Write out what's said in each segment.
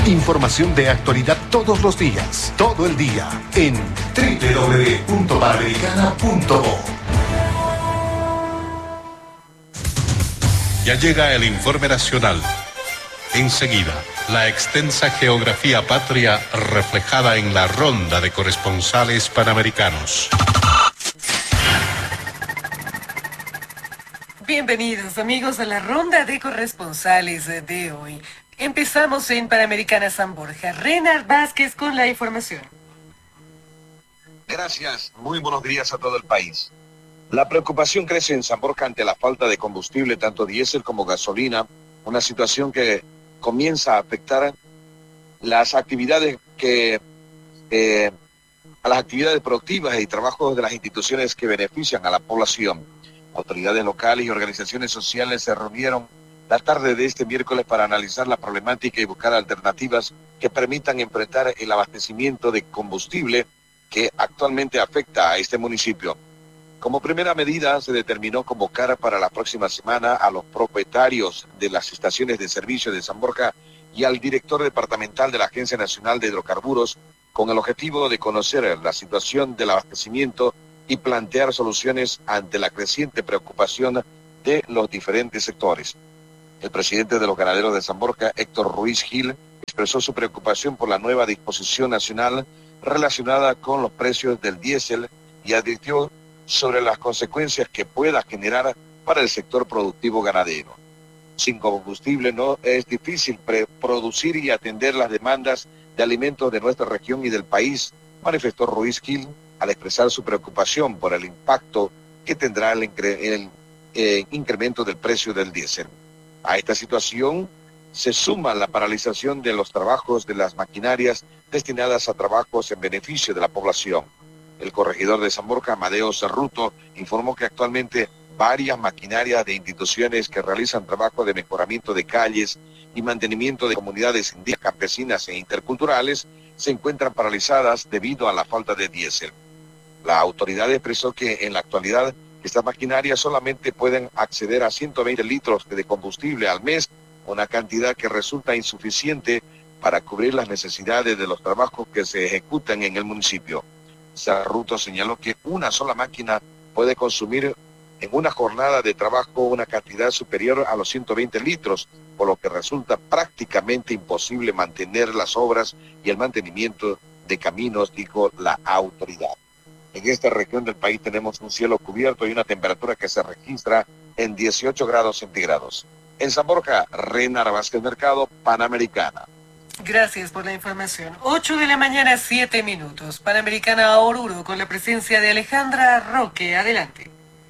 Información de actualidad todos los días, todo el día, en www.panamericana.bo. Ya llega el informe nacional. Enseguida, la extensa geografía patria reflejada en la ronda de corresponsales panamericanos. Bienvenidos amigos a la ronda de corresponsales de hoy. Empezamos en Panamericana San Borja. Renard Vázquez con la información. Gracias, muy buenos días a todo el país. La preocupación crece en San Borja ante la falta de combustible, tanto diésel como gasolina, una situación que comienza a afectar las actividades a las actividades productivas y trabajos de las instituciones que benefician a la población. Autoridades locales y organizaciones sociales se reunieron la tarde de este miércoles para analizar la problemática y buscar alternativas que permitan enfrentar el abastecimiento de combustible que actualmente afecta a este municipio. Como primera medida, se determinó convocar para la próxima semana a los propietarios de las estaciones de servicio de San Borja y al director departamental de la Agencia Nacional de Hidrocarburos con el objetivo de conocer la situación del abastecimiento y plantear soluciones ante la creciente preocupación de los diferentes sectores. El presidente de los ganaderos de San Borja, Héctor Ruiz Gil, expresó su preocupación por la nueva disposición nacional relacionada con los precios del diésel y advirtió sobre las consecuencias que pueda generar para el sector productivo ganadero. Sin combustible no es difícil producir y atender las demandas de alimentos de nuestra región y del país, manifestó Ruiz Gil al expresar su preocupación por el impacto que tendrá el incremento del precio del diésel. A esta situación se suma la paralización de los trabajos de las maquinarias destinadas a trabajos en beneficio de la población. El corregidor de San Borja, Amadeo Cerruto, informó que actualmente varias maquinarias de instituciones que realizan trabajo de mejoramiento de calles y mantenimiento de comunidades indígenas, campesinas e interculturales se encuentran paralizadas debido a la falta de diésel. La autoridad expresó que en la actualidad estas maquinarias solamente pueden acceder a 120 litros de combustible al mes, una cantidad que resulta insuficiente para cubrir las necesidades de los trabajos que se ejecutan en el municipio. Cerruto señaló que una sola máquina puede consumir en una jornada de trabajo una cantidad superior a los 120 litros, por lo que resulta prácticamente imposible mantener las obras y el mantenimiento de caminos, dijo la autoridad. En esta región del país tenemos un cielo cubierto y una temperatura que se registra en 18 grados centígrados. En San Borja, Renard Vázquez Mercado, Panamericana. Gracias por la información. 8 de la mañana, 7 minutos. Panamericana a Oruro con la presencia de Alejandra Roque. Adelante.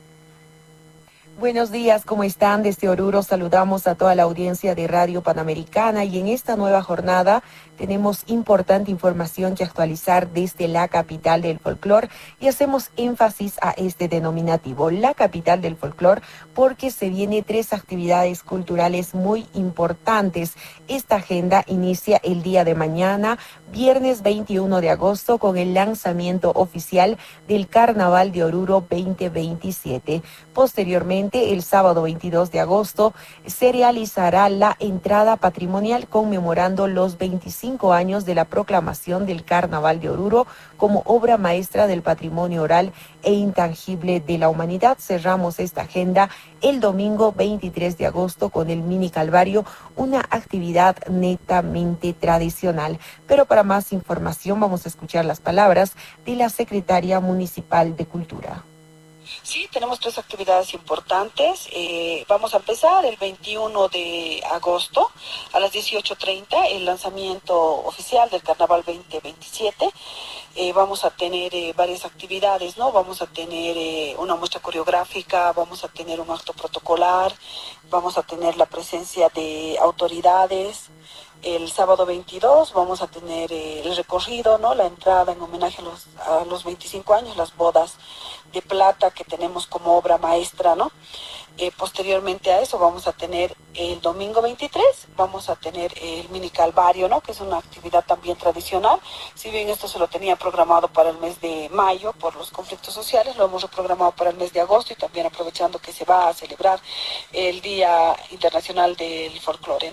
Buenos días, ¿cómo están? Desde Oruro saludamos a toda la audiencia de Radio Panamericana y en esta nueva jornada tenemos importante información que actualizar desde la capital del folclor y hacemos énfasis a este denominativo, la capital del folclor, porque se vienen 3 actividades culturales muy importantes. Esta agenda inicia el día de mañana, viernes 21 de agosto, con el lanzamiento oficial del Carnaval de Oruro 2027. Posteriormente, el sábado 22 de agosto, se realizará la entrada patrimonial conmemorando los 25 años de la proclamación del Carnaval de Oruro como obra maestra del patrimonio oral e intangible de la humanidad. Cerramos esta agenda el domingo 23 de agosto con el Mini Calvario, una actividad netamente tradicional. Pero para más información vamos a escuchar las palabras de la secretaria municipal de Cultura. Sí, tenemos 3 actividades importantes. Vamos a empezar el 21 de agosto a las 18:30, el lanzamiento oficial del Carnaval 2027. Vamos a tener varias actividades, ¿no? Vamos a tener una muestra coreográfica, vamos a tener un acto protocolar, vamos a tener la presencia de autoridades. El sábado 22 vamos a tener el recorrido, ¿no? La entrada en homenaje a los 25 años, las bodas de plata que tenemos como obra maestra, ¿no? Posteriormente a eso vamos a tener el domingo 23, vamos a tener el Mini Calvario, ¿no? Que es una actividad también tradicional. Si bien esto se lo tenía programado para el mes de mayo por los conflictos sociales, lo hemos reprogramado para el mes de agosto y también aprovechando que se va a celebrar el Día Internacional del Folclore, ¿no?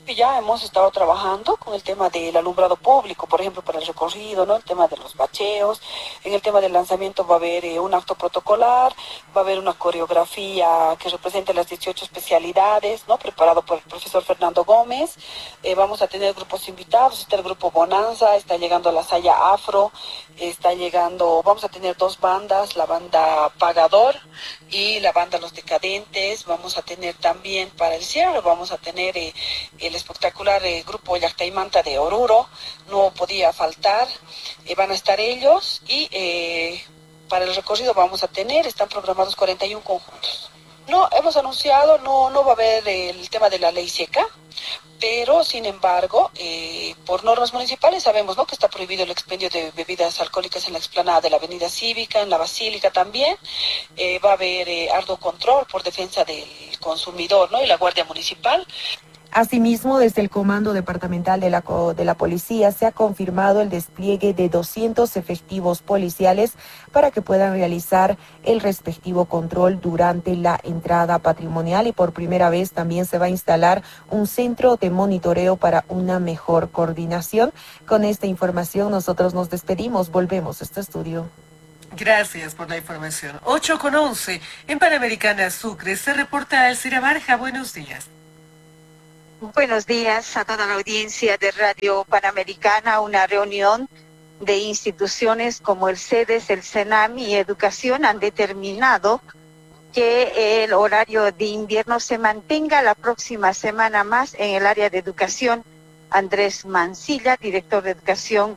municipio ya hemos estado trabajando con el tema del alumbrado público, por ejemplo, para el recorrido, ¿no? El tema de los bacheos. En el tema del lanzamiento va a haber un acto protocolar, va a haber una coreografía que represente las 18 especialidades, ¿no? Preparado por el profesor Fernando Gómez. Vamos a tener grupos invitados, está el grupo Bonanza, está llegando la Saya Afro, vamos a tener 2 bandas, la banda Pagador y la banda Los Decadentes. Vamos a tener también para el cierre, vamos a tener el espectacular grupo Yactaimanta de Oruro, no podía faltar, van a estar ellos y para el recorrido están programados 41 conjuntos. No, hemos anunciado, no va a haber el tema de la ley seca, pero sin embargo, por normas municipales sabemos, ¿no?, que está prohibido el expendio de bebidas alcohólicas en la explanada de la Avenida Cívica, en la Basílica también. Va a haber arduo control por defensa del consumidor, ¿no?, y la Guardia Municipal. Asimismo, desde el Comando Departamental de la Policía se ha confirmado el despliegue de 200 efectivos policiales para que puedan realizar el respectivo control durante la entrada patrimonial, y por primera vez también se va a instalar un centro de monitoreo para una mejor coordinación. Con esta información nosotros nos despedimos, volvemos a este estudio. Gracias por la información. 8:11 en Panamericana Sucre se reporta Alcira Barja. Buenos días. Buenos días a toda la audiencia de Radio Panamericana. Una reunión de instituciones como el CEDES, el CENAM y Educación han determinado que el horario de invierno se mantenga la próxima semana más en el área de educación. Andrés Mancilla, director de educación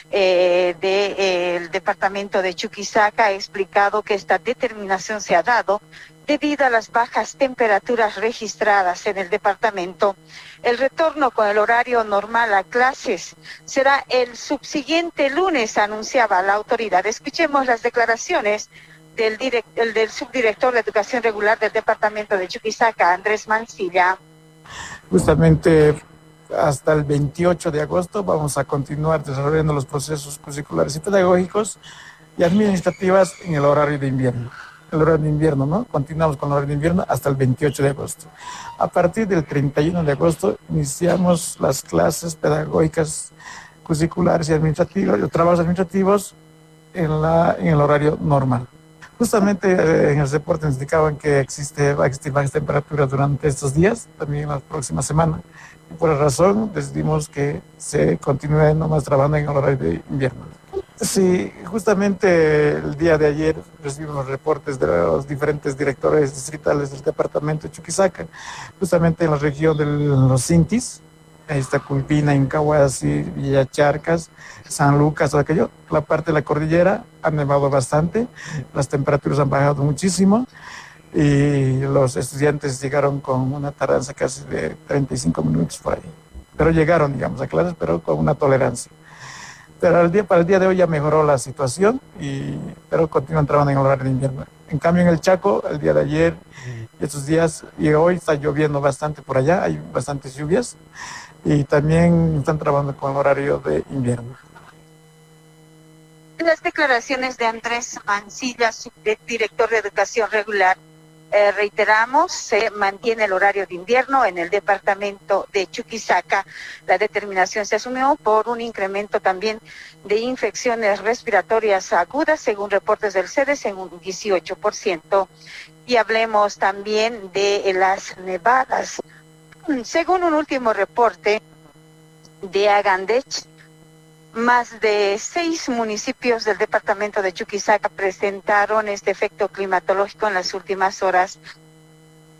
del departamento de Chuquisaca, ha explicado que esta determinación se ha dado debido a las bajas temperaturas registradas en el departamento. El retorno con el horario normal a clases será el subsiguiente lunes, anunciaba la autoridad. Escuchemos las declaraciones del subdirector de Educación Regular del departamento de Chuquisaca, Andrés Mancilla. Justamente hasta el 28 de agosto vamos a continuar desarrollando los procesos curriculares y pedagógicos y administrativas en el horario de invierno. El horario de invierno, ¿no? Continuamos con el horario de invierno hasta el 28 de agosto. A partir del 31 de agosto iniciamos las clases pedagógicas, curriculares y administrativas, los trabajos administrativos en el horario normal. Justamente en el reporte nos indicaban que va a existir bajas temperaturas durante estos días, también en la próxima semana. Y por esa razón decidimos que se continúe nomás trabajando en el horario de invierno. Sí, justamente el día de ayer recibimos los reportes de los diferentes directores distritales del departamento de Chuquisaca, justamente en la región de los Sintis, ahí está Culpina, Incahuasi, Villacharcas, San Lucas, todo aquello. La parte de la cordillera ha nevado bastante, las temperaturas han bajado muchísimo y los estudiantes llegaron con una tardanza casi de 35 minutos por ahí. Pero llegaron, digamos, a clases, pero con una tolerancia. Pero para el día de hoy ya mejoró la situación, pero continúan trabajando en el horario de invierno. En cambio, en el Chaco, el día de ayer y estos días, y hoy está lloviendo bastante por allá, hay bastantes lluvias, y también están trabajando con el horario de invierno. Las declaraciones de Andrés Mancilla, subdirector de Educación Regular. Reiteramos, se mantiene el horario de invierno en el departamento de Chuquisaca. La determinación se asumió por un incremento también de infecciones respiratorias agudas, según reportes del CEDES, en un 18%. Y hablemos también de las nevadas. Según un último reporte de Agandech, más de 6 municipios del departamento de Chuquisaca presentaron este efecto climatológico en las últimas horas.